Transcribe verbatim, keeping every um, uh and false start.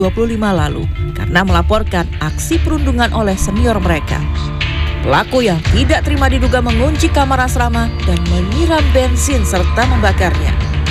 dua puluh lima lalu karena melaporkan aksi perundungan oleh senior mereka. Pelaku yang tidak terima diduga mengunci kamar asrama dan menyiram bensin serta membakarnya.